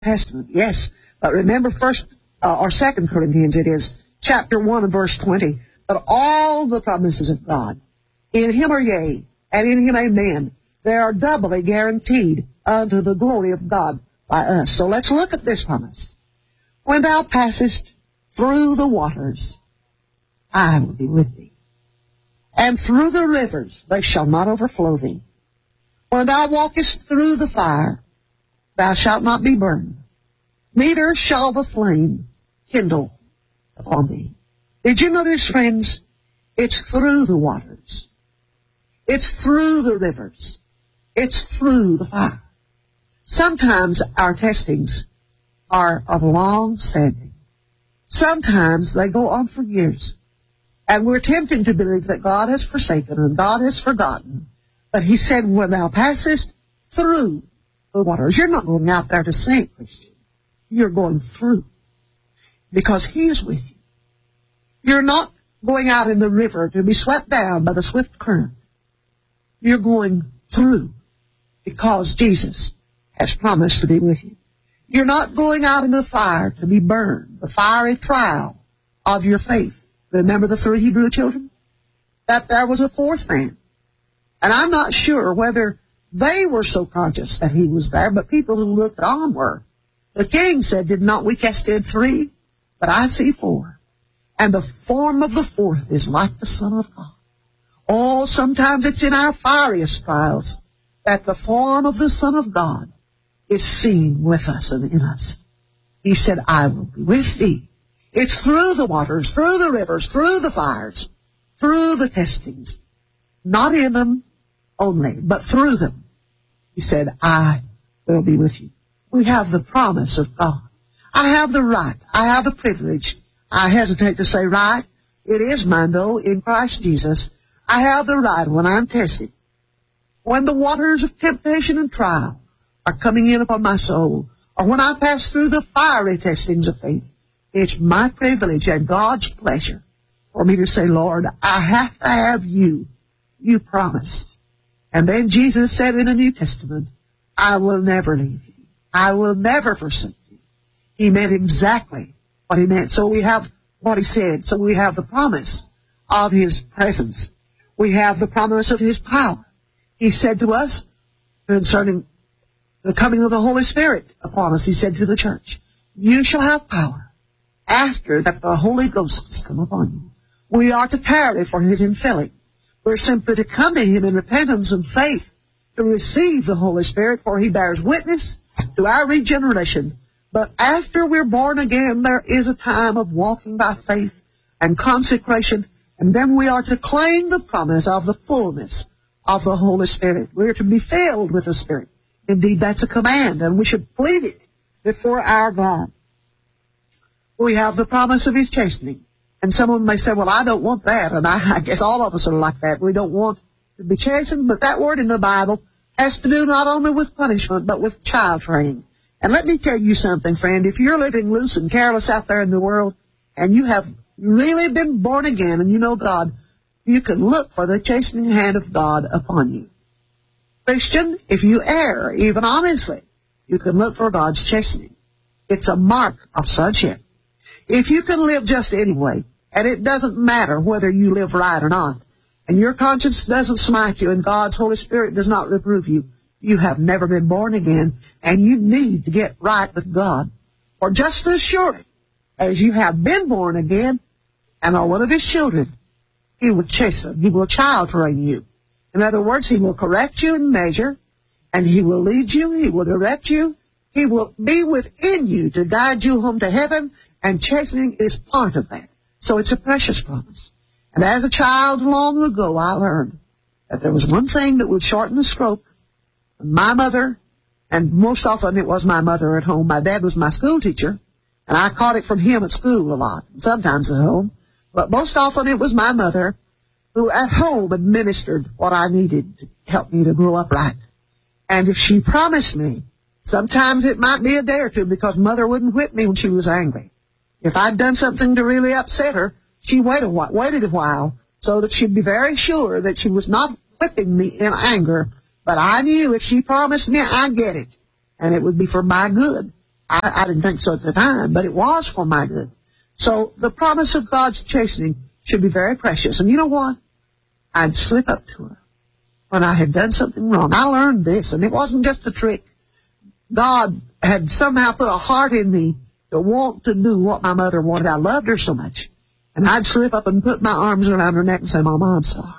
Testament, yes. But remember first, or 2 Corinthians it is, chapter 1 and verse 20, that all the promises of God, in him are yea, and in him amen. They are doubly guaranteed unto the glory of God by us. So let's look at this promise. When thou passest through the waters, I will be with thee. And through the rivers, they shall not overflow thee. When thou walkest through the fire, thou shalt not be burned, neither shall the flame kindle upon thee. Did you notice, friends? It's through the waters. It's through the rivers. It's through the fire. Sometimes our testings are of long standing. Sometimes they go on for years. And we're tempted to believe that God has forsaken and God has forgotten. But he said, when thou passest through the waters, you're not going out there to sink, Christian. You're going through. Because he is with you. You're not going out in the river to be swept down by the swift current. You're going through because Jesus has promised to be with you. You're not going out in the fire to be burned, the fiery trial of your faith. Remember the 3 Hebrew children? That there was a 4th man. And I'm not sure whether they were so conscious that he was there, but people who looked on were. The king said, did not we cast in 3? But I see 4. And the form of the 4th is like the Son of God. Oh, sometimes it's in our fieriest trials that the form of the Son of God is seen with us and in us. He said, I will be with thee. It's through the waters, through the rivers, through the fires, through the testings. Not in them only, but through them. He said, I will be with you. We have the promise of God. I have the right. I have the privilege. I hesitate to say right. It is mine, though, in Christ Jesus. I have the right when I'm tested. When the waters of temptation and trial are coming in upon my soul, or when I pass through the fiery testings of faith, it's my privilege and God's pleasure for me to say, Lord, I have to have you. You promised. And then Jesus said in the New Testament, I will never leave you. I will never forsake you. He meant exactly what he meant. So we have what he said. So we have the promise of his presence. We have the promise of his power. He said to us concerning the coming of the Holy Spirit upon us, he said to the church, you shall have power after that the Holy Ghost has come upon you. We are to tarry for his infilling. We're simply to come to him in repentance and faith to receive the Holy Spirit, for he bears witness to our regeneration. But after we're born again, there is a time of walking by faith and consecration, and then we are to claim the promise of the fullness of the Holy Spirit. We're to be filled with the Spirit. Indeed, that's a command, and we should plead it before our God. We have the promise of his chastening. And someone may say, well, I don't want that. And I guess all of us are like that. We don't want to be chastened. But that word in the Bible has to do not only with punishment, but with child training. And let me tell you something, friend. If you're living loose and careless out there in the world, and you have really been born again and you know God, you can look for the chastening hand of God upon you. Christian, if you err, even honestly, you can look for God's chastening. It's a mark of sonship. If you can live just anyway, and it doesn't matter whether you live right or not, and your conscience doesn't smite you and God's Holy Spirit does not reprove you, you have never been born again, and you need to get right with God. For just as surely as you have been born again and are one of his children, he will chasten, he will child train you. In other words, he will correct you in measure, and he will lead you, he will direct you, he will be within you to guide you home to heaven, and chastening is part of that. So it's a precious promise. And as a child long ago, I learned that there was one thing that would shorten the stroke. My mother, and most often it was my mother at home. My dad was my school teacher, and I caught it from him at school a lot, and sometimes at home. But most often it was my mother who at home administered what I needed to help me to grow up right. And if she promised me, sometimes it might be a day or two, because Mother wouldn't whip me when she was angry. If I'd done something to really upset her, she waited a while so that she'd be very sure that she was not whipping me in anger. But I knew if she promised me, I'd get it, and it would be for my good. I didn't think so at the time, but it was for my good. So the promise of God's chastening should be very precious. And you know what? I'd slip up to her when I had done something wrong. I learned this, and it wasn't just a trick. God had somehow put a heart in me to want to do what my mother wanted. I loved her so much. And I'd slip up and put my arms around her neck and say, Mama, I'm sorry.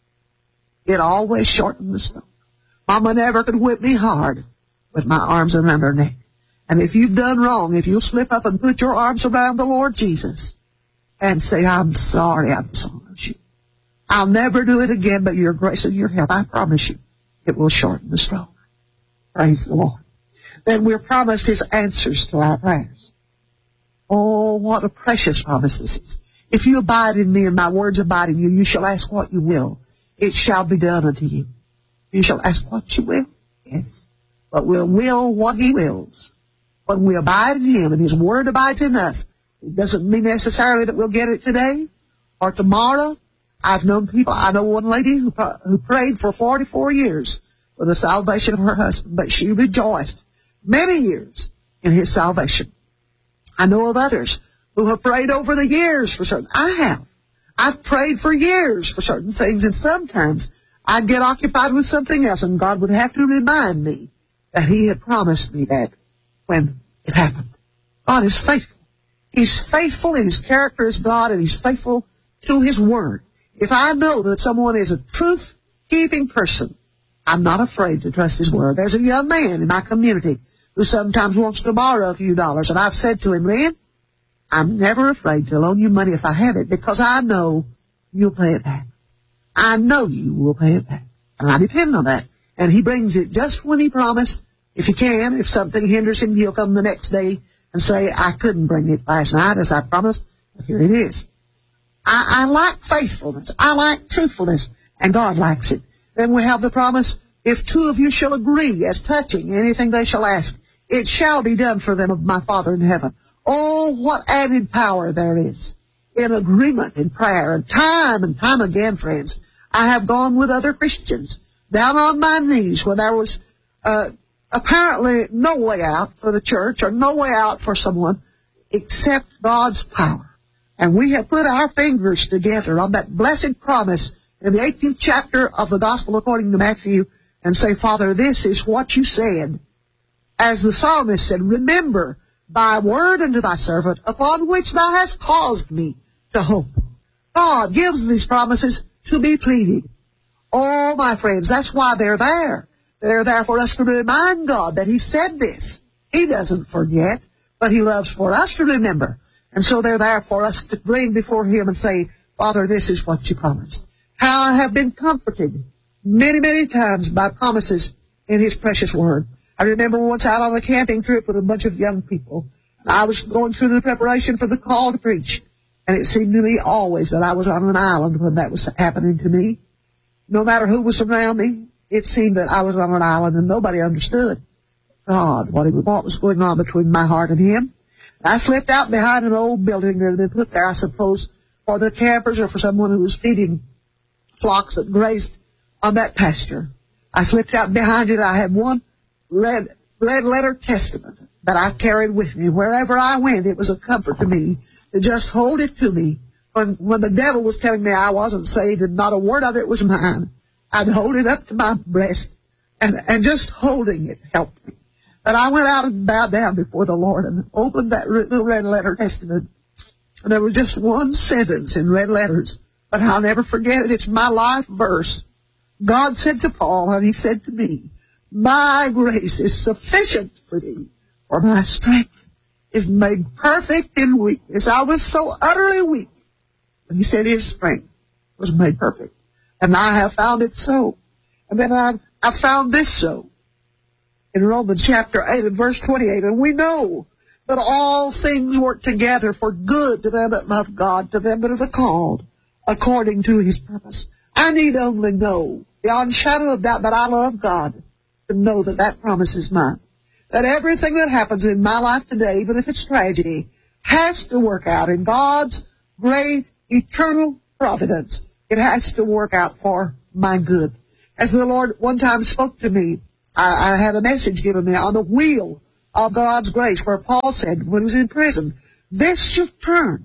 It always shortened the stroke. Mama never could whip me hard with my arms around her neck. And if you've done wrong, if you'll slip up and put your arms around the Lord Jesus and say, I'm sorry I dishonored you. I'll never do it again, but your grace and your help, I promise you, it will shorten the stroke. Praise the Lord. Then we're promised His answers to our prayers. Oh, what a precious promise this is. If you abide in me and my words abide in you, you shall ask what you will. It shall be done unto you. You shall ask what you will. Yes. But we'll will what He wills. When we abide in Him and His word abides in us, it doesn't mean necessarily that we'll get it today or tomorrow. I've known people, I know one lady who prayed for 44 years for the salvation of her husband, but she rejoiced many years in his salvation. I know of others who have prayed over the years for certain. I have. I've prayed for years for certain things, and sometimes I'd get occupied with something else, and God would have to remind me that He had promised me that when it happened. God is faithful. He's faithful in His character as God, and He's faithful to His word. If I know that someone is a truth-keeping person, I'm not afraid to trust His word. There's a young man in my community who sometimes wants to borrow a few dollars, and I've said to him, man, I'm never afraid to loan you money if I have it, because I know you'll pay it back. I know you will pay it back. And I depend on that. And he brings it just when he promised. If he can, if something hinders him, he'll come the next day and say, I couldn't bring it last night as I promised, but here it is. I like faithfulness. I like truthfulness. And God likes it. Then we have the promise, if two of you shall agree as touching anything they shall ask, it shall be done for them of my Father in heaven. Oh, what added power there is in agreement in prayer. And time again, friends, I have gone with other Christians down on my knees when there was apparently no way out for the church or no way out for someone except God's power. And we have put our fingers together on that blessed promise in the 18th chapter of the Gospel according to Matthew and say, Father, this is what you said. As the psalmist said, remember thy word unto thy servant, upon which thou hast caused me to hope. God gives these promises to be pleaded. Oh, my friends, that's why they're there. They're there for us to remind God that He said this. He doesn't forget, but He loves for us to remember. And so they're there for us to bring before Him and say, Father, this is what you promised. How I have been comforted many, many times by promises in His precious word. I remember once out on a camping trip with a bunch of young people. I was going through the preparation for the call to preach. And it seemed to me always that I was on an island when that was happening to me. No matter who was around me, it seemed that I was on an island and nobody understood God, what was going on between my heart and Him. I slipped out behind an old building that had been put there, I suppose, for the campers or for someone who was feeding flocks that grazed on that pasture. I slipped out behind it. I had one red letter testament that I carried with me. Wherever I went, it was a comfort to me to just hold it to me. When the devil was telling me I wasn't saved and not a word of it was mine, I'd hold it up to my breast, and just holding it helped me. But I went out and bowed down before the Lord and opened that little red letter testament. And there was just one sentence in red letters, but I'll never forget it. It's my life verse. God said to Paul, and He said to me, my grace is sufficient for thee, for my strength is made perfect in weakness. I was so utterly weak. And He said His strength was made perfect. And I have found it so. And then I found this so in Romans chapter 8 and verse 28. And we know that all things work together for good to them that love God, to them that are the called according to His purpose. I need only know, beyond shadow of doubt, that I love God, to know that that promise is mine. That everything that happens in my life today, even if it's tragedy, has to work out in God's great eternal providence. It has to work out for my good. As the Lord one time spoke to me, I had a message given me on the wheel of God's grace, where Paul said when he was in prison, this shall turn.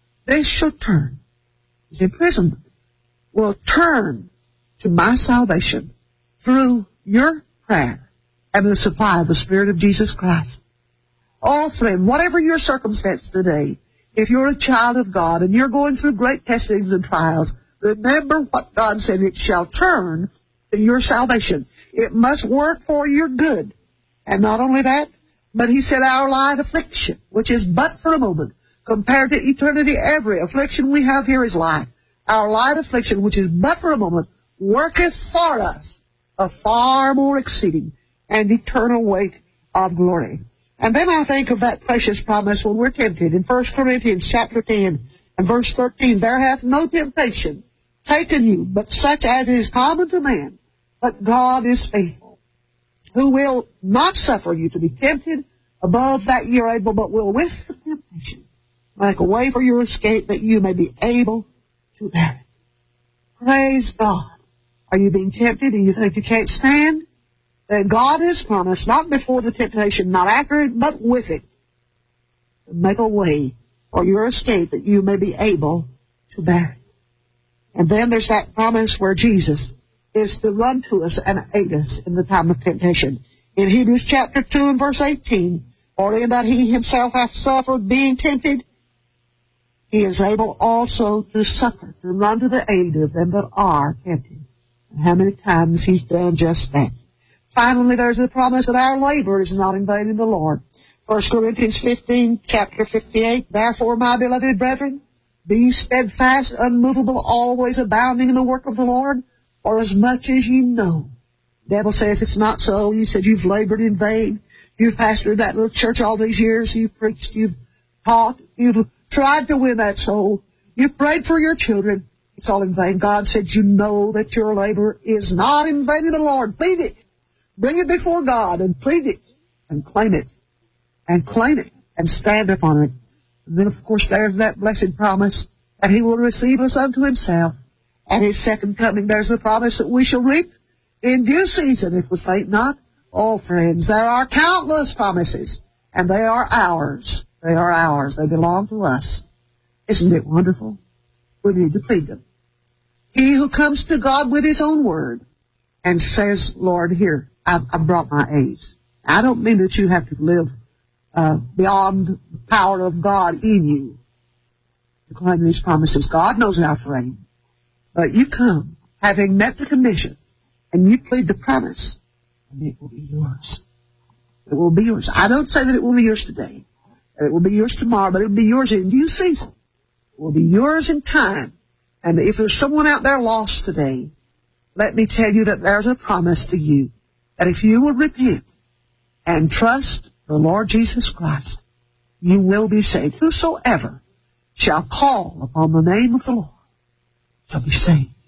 His imprisonment will turn to my salvation through your prayer and the supply of the Spirit of Jesus Christ. Oh, friend, whatever your circumstance today, if you're a child of God and you're going through great testings and trials, remember what God said, it shall turn to your salvation. It must work for your good. And not only that, but he said our light affliction, which is but for a moment, compared to eternity, every affliction we have here is light. Our light affliction, which is but for a moment, worketh for us a far more exceeding and eternal weight of glory. And then I think of that precious promise when we're tempted in 1 Corinthians chapter 10 and verse 13. There hath no temptation taken you, but such as is common to man. But God is faithful, who will not suffer you to be tempted above that ye are able, but will with the temptation make a way for your escape, that you may be able to bear it. Praise God. Are you being tempted and you think you can't stand? Then God has promised, not before the temptation, not after it, but with it, to make a way for your escape, that you may be able to bear it. And then there's that promise where Jesus is to run to us and aid us in the time of temptation. In Hebrews chapter 2 and verse 18, for in that he himself hath suffered being tempted, he is able also to succor, to run to the aid of them that are tempted. And how many times he's done just that. Finally, there's the promise that our labor is not in vain in the Lord. 1 Corinthians 15, chapter 58, therefore, my beloved brethren, be steadfast, unmovable, always abounding in the work of the Lord, for as much as ye know. The devil says it's not so. You said you've labored in vain. You've pastored that little church all these years. You've preached. You've taught. You've tried to win that soul. You've prayed for your children. It's all in vain. God said you know that your labor is not in vain in the Lord. Plead it. Bring it before God and plead it and claim it and claim it and stand upon it. And then, of course, there's that blessed promise that he will receive us unto himself. At his second coming, there's the promise that we shall reap in due season if we faint not. Oh, friends, there are countless promises, and they are ours. They are ours. They belong to us. Isn't it wonderful? We need to plead them. He who comes to God with his own word and says, Lord, here, I've brought my A's. I don't mean that you have to live beyond the power of God in you to claim these promises. God knows our frame. But you come, having met the condition, and you plead the promise, and it will be yours. It will be yours. I don't say that it will be yours today. It will be yours tomorrow, but it will be yours in due season. It will be yours in time. And if there's someone out there lost today, let me tell you that there's a promise to you, that if you will repent and trust the Lord Jesus Christ, you will be saved. Whosoever shall call upon the name of the Lord shall be saved.